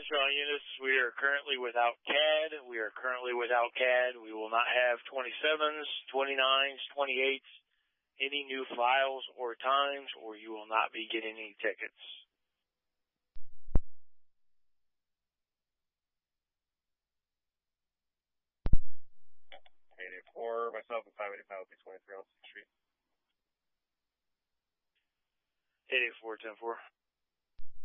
Attention all units, we are currently without CAD. We will not have 27s, 29s, 28s, any new files or times, or you will not be getting any tickets. 884, myself and 585 will be 23 on 6th Street. 884, 10-4.